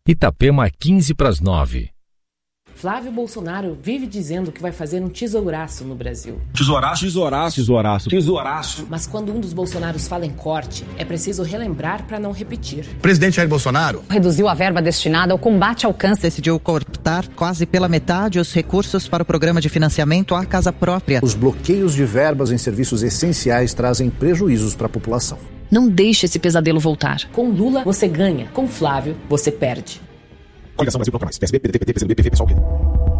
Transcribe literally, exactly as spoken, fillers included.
Itapema, quinze para as nove. Flávio Bolsonaro vive dizendo que vai fazer um tesouraço no Brasil. Tesouraço? Tesouraço. Tesouraço. Tesouraço. Mas quando um dos Bolsonaros fala em corte, é preciso relembrar para não repetir. Presidente Jair Bolsonaro reduziu a verba destinada ao combate ao câncer. Decidiu cortar quase pela metade os recursos para o programa de financiamento à casa própria. Os bloqueios de verbas em serviços essenciais trazem prejuízos para a população. Não deixe esse pesadelo voltar. Com Lula, você ganha. Com Flávio, você perde. Coligação Brasil Bloco Mais. P S B, P D T, P T, P C do B, P V, P SOL, P